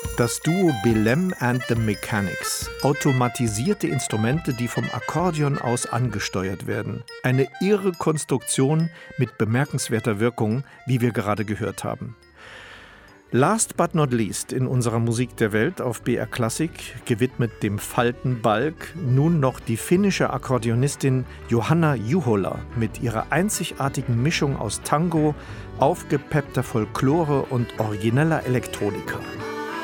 Das Duo Belem and the Mechanics. Automatisierte Instrumente, die vom Akkordeon aus angesteuert werden. Eine irre Konstruktion mit bemerkenswerter Wirkung, wie wir gerade gehört haben. Last but not least in unserer Musik der Welt auf BR Klassik, gewidmet dem Faltenbalg, nun noch die finnische Akkordeonistin Johanna Juhola mit ihrer einzigartigen Mischung aus Tango, aufgepeppter Folklore und origineller Elektronika.